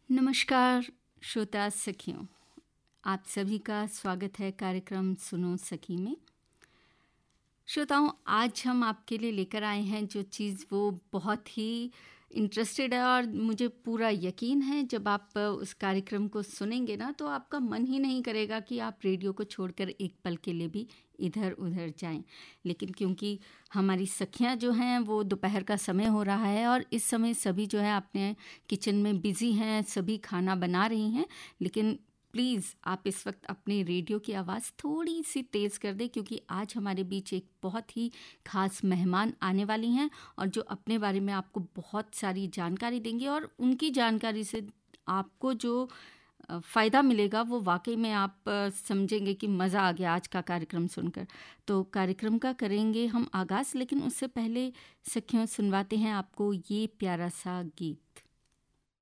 नमस्कार श्रोता सखियों, आप सभी का स्वागत है कार्यक्रम सुनो सखी में। श्रोताओं, आज हम आपके लिए लेकर आए हैं जो चीज़ वो बहुत ही इंटरेस्टेड है और मुझे पूरा यकीन है जब आप उस कार्यक्रम को सुनेंगे ना तो आपका मन ही नहीं करेगा कि आप रेडियो को छोड़कर एक पल के लिए भी इधर उधर जाएं। लेकिन क्योंकि हमारी सखियां जो हैं वो दोपहर का समय हो रहा है और इस समय सभी जो है अपने किचन में बिज़ी हैं, सभी खाना बना रही हैं, लेकिन प्लीज़ आप इस वक्त अपने रेडियो की आवाज़ थोड़ी सी तेज़ कर दें क्योंकि आज हमारे बीच एक बहुत ही ख़ास मेहमान आने वाली हैं और जो अपने बारे में आपको बहुत सारी जानकारी देंगे और उनकी जानकारी से आपको जो फ़ायदा मिलेगा वो वाकई में आप समझेंगे कि मज़ा आ गया आज का कार्यक्रम सुनकर। तो कार्यक्रम का करेंगे हम आगाज़, लेकिन उससे पहले सखियों सुनवाते हैं आपको ये प्यारा सा गीत।